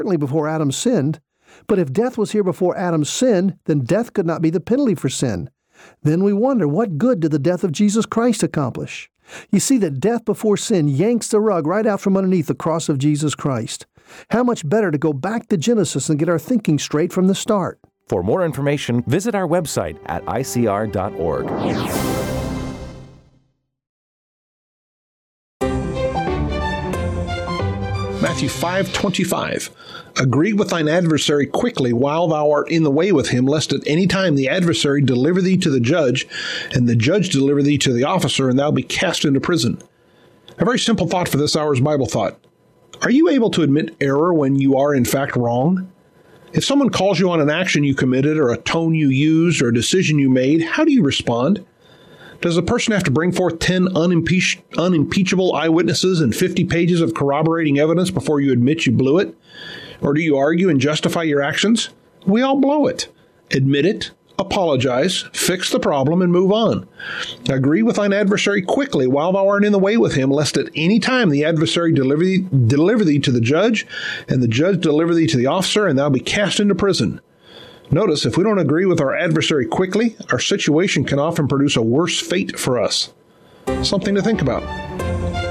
certainly before Adam sinned. But if death was here before Adam sinned, then death could not be the penalty for sin. Then we wonder, what good did the death of Jesus Christ accomplish? You see that death before sin yanks the rug right out from underneath the cross of Jesus Christ. How much better to go back to Genesis and get our thinking straight from the start. For more information, visit our website at icr.org. Matthew 5:25. Agree with thine adversary quickly while thou art in the way with him, lest at any time the adversary deliver thee to the judge, and the judge deliver thee to the officer, and thou be cast into prison. A very simple thought for this hour's Bible thought. Are you able to admit error when you are in fact wrong? If someone calls you on an action you committed, or a tone you used, or a decision you made, how do you respond? Does a person have to bring forth 10 unimpeachable eyewitnesses and 50 pages of corroborating evidence before you admit you blew it? Or do you argue and justify your actions? We all blow it. Admit it, apologize, fix the problem, and move on. Agree with thine adversary quickly while thou art in the way with him, lest at any time the adversary deliver thee to the judge, and the judge deliver thee to the officer, and thou be cast into prison. Notice, if we don't agree with our adversary quickly, our situation can often produce a worse fate for us. Something to think about.